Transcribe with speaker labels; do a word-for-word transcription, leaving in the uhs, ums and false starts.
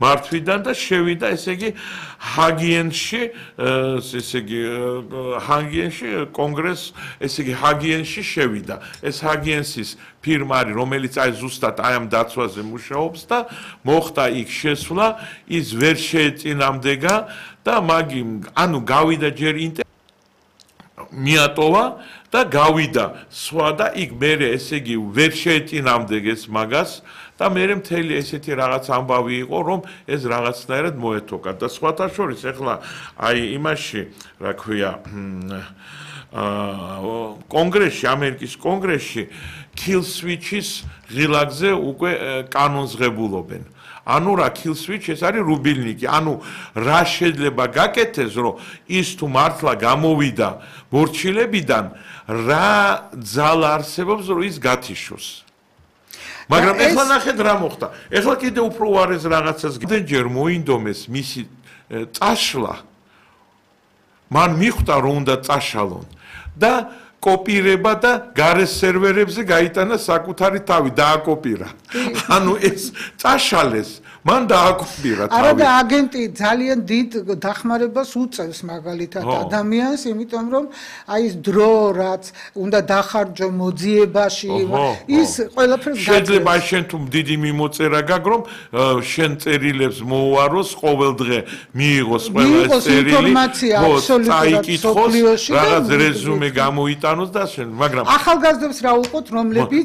Speaker 1: მართვიდან და შევიდა ესე იგი ჰაგიენში ესე იგი ჰაგიენში კონგრეს ესე იგი ჰაგიენში შევიდა ეს ჰაგიენსის ფირმა არის რომელიც აი ზუსტად აი ამ დაცვაზე მუშაობს და მოხდა იქ შესვლა ის ვერ შეეწინამდგა და მაგი ანუ გავიდა ჯერ ინტერ მიატოვა და გავიდა სხვა და იქ მერე ესე იგი ვერ შეეწინამდეგეს მაგას და მერე მთელი ესეთი რაღაც ამბავი იყო რომ ეს რაღაცნაირად მოეთოქა და სხვათა შორის ეხლა აი იმაში რა ქვია კონგრესში ამერიკის კონგრესში kill switch-ის ღილაკზე უკვე კანონს ღებულობენ ანუ რა kill switch ეს არის რუბილნიკი ანუ რა შეიძლება გაკეთდეს რომ ის თუ მართლა გამოვიდა მორჩილებიდან რა ძალა არსებობს რომ ის გათიშოს მაგრამ ეხლა ნახეთ რა მოხდა ეხლა კიდე უფრო უარეს რაღაცას გიძენჯერ მოინდომეს მისი წაშლა მან მიხვდა რომ უნდა წაშალონ და კოპირება და გარე სერვერებზე გაიტანა საკუთარი თავი დააკოპირა ანუ ეს წაშალეს მან დააკოპირა თავი
Speaker 2: არა და აგენტი ძალიან დიდ დახმარებას უწევს მაგალითად ადამიანს იმიტომ რომ აი ეს დრო რაც უნდა დახარჯო მოძიებაში ის ყველაფერს
Speaker 1: შეიძლება შენ თუ დიდი მიმოწერა გაქვს რომ შენ წერილებს მოუაროს ყოველდღე მიიღოს ყველა ეს წერილი ხო წაიკითხოს რაღაც რეზუმე გამოიტანოს და შენ მაგრამ
Speaker 2: ახალგაზრდებს რა უყოთ რომლებიც